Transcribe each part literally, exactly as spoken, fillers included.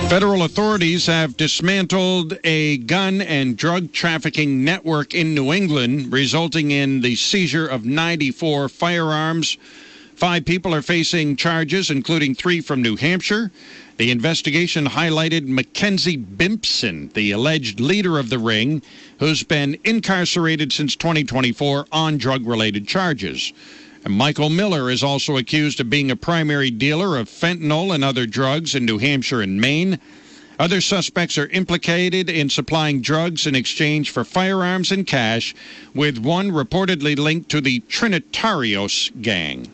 Federal authorities have dismantled a gun and drug trafficking network in New England, resulting in the seizure of ninety-four firearms. Five people are facing charges, including three from New Hampshire. The investigation highlighted Mackenzie Bimpson, the alleged leader of the ring, who's been incarcerated since twenty twenty-four on drug-related charges. And Michael Miller is also accused of being a primary dealer of fentanyl and other drugs in New Hampshire and Maine. Other suspects are implicated in supplying drugs in exchange for firearms and cash, with one reportedly linked to the Trinitarios gang.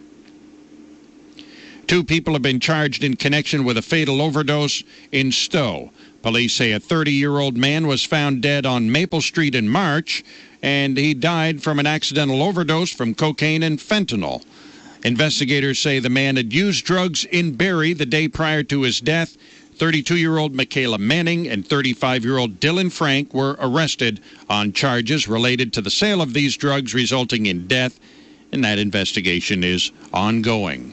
Two people have been charged in connection with a fatal overdose in Stowe. Police say a thirty-year-old man was found dead on Maple Street in March, and he died from an accidental overdose from cocaine and fentanyl. Investigators say the man had used drugs in Barrie the day prior to his death. thirty-two-year-old Michaela Manning and thirty-five-year-old Dylan Frank were arrested on charges related to the sale of these drugs resulting in death, and that investigation is ongoing.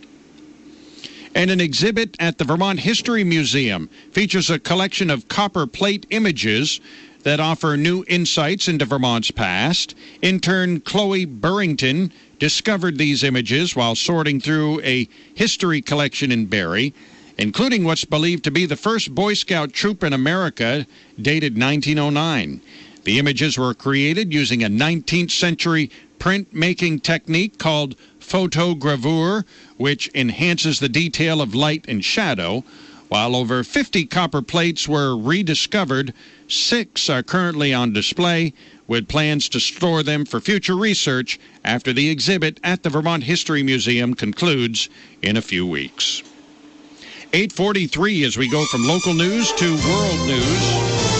And an exhibit at the Vermont History Museum features a collection of copper plate images that offer new insights into Vermont's past. Intern Chloe Burrington discovered these images while sorting through a history collection in Barrie, including what's believed to be the first Boy Scout troop in America, dated nineteen oh nine. The images were created using a nineteenth century print-making technique called photogravure, which enhances the detail of light and shadow. While over fifty copper plates were rediscovered, six are currently on display, with plans to store them for future research after the exhibit at the Vermont History Museum concludes in a few weeks. eight forty-three as we go from local news to world news.